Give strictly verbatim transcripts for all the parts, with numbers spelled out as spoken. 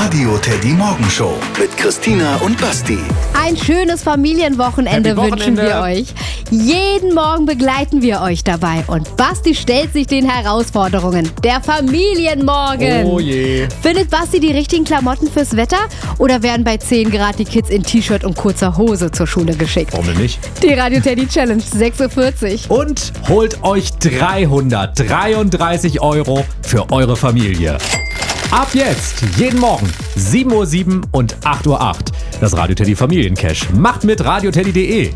Radio Teddy Morgenshow mit Christina und Basti. Ein schönes Familienwochenende wünschen wir euch. Jeden Morgen begleiten wir euch dabei. Und Basti stellt sich den Herausforderungen. Der Familienmorgen. Oh je. Findet Basti die richtigen Klamotten fürs Wetter? Oder werden bei zehn Grad die Kids in T-Shirt und kurzer Hose zur Schule geschickt? Warum denn nicht? Die Radio Teddy Challenge, sechs Uhr vierzig. Und holt euch dreihundertdreiunddreißig Euro für eure Familie. Ab jetzt, jeden Morgen, sieben Uhr sieben und acht Uhr acht. Das Radio Teddy Familiencash. Macht mit radioteddy punkt de.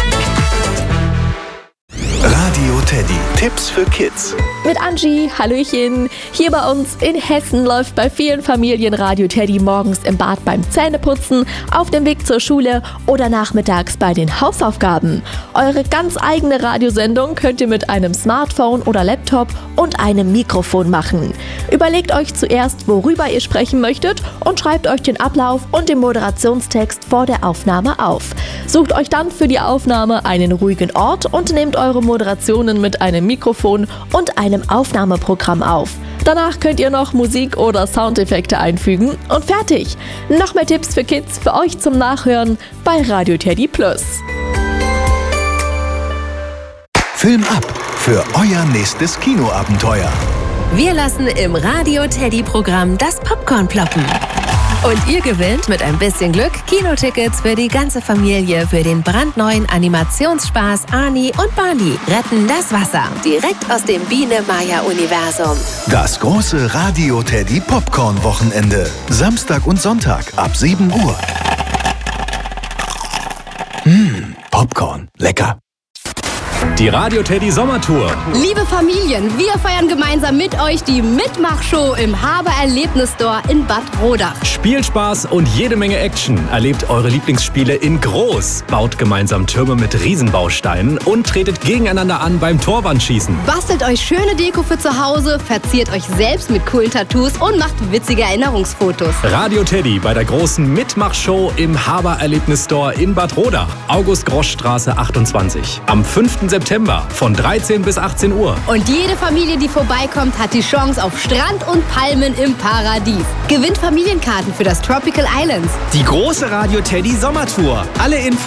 Radio Teddy. Tipps für Kids. Mit Angie, hallöchen. Hier bei uns in Hessen läuft bei vielen Familien Radio Teddy morgens im Bad beim Zähneputzen, auf dem Weg zur Schule oder nachmittags bei den Hausaufgaben. Eure ganz eigene Radiosendung könnt ihr mit einem Smartphone oder Laptop und einem Mikrofon machen. Überlegt euch zuerst, worüber ihr sprechen möchtet und schreibt euch den Ablauf und den Moderationstext vor der Aufnahme auf. Sucht euch dann für die Aufnahme einen ruhigen Ort und nehmt eure Moderationen mit einem Mikrofon und einem Aufnahmeprogramm auf. Danach könnt ihr noch Musik oder Soundeffekte einfügen und fertig. Noch mehr Tipps für Kids für euch zum Nachhören bei Radio Teddy Plus. Film ab für euer nächstes Kinoabenteuer. Wir lassen im Radio Teddy Programm das Popcorn ploppen. Und ihr gewinnt mit ein bisschen Glück Kinotickets für die ganze Familie für den brandneuen Animationsspaß Ani und Barney retten das Wasser. Direkt aus dem Biene-Maya-Universum. Das große Radio Teddy Popcorn Wochenende. Samstag und Sonntag ab sieben Uhr. Mmh, Popcorn. Lecker. Die Radio Teddy Sommertour. Liebe Familien, wir feiern gemeinsam mit euch die Mitmachshow im Haber Erlebnis Store in Bad Rodach. Spielspaß und jede Menge Action. Erlebt eure Lieblingsspiele in groß. Baut gemeinsam Türme mit Riesenbausteinen und tretet gegeneinander an beim Torwandschießen. Bastelt euch schöne Deko für zu Hause, verziert euch selbst mit coolen Tattoos und macht witzige Erinnerungsfotos. Radio Teddy bei der großen Mitmachshow im Haber Erlebnis Store in Bad Rodach. August-Grosch-Straße achtundzwanzig. Am fünften September von dreizehn bis achtzehn Uhr. Und jede Familie, die vorbeikommt, hat die Chance auf Strand und Palmen im Paradies. Gewinnt Familienkarten für das Tropical Islands. Die große Radio Teddy Sommertour. Alle Infos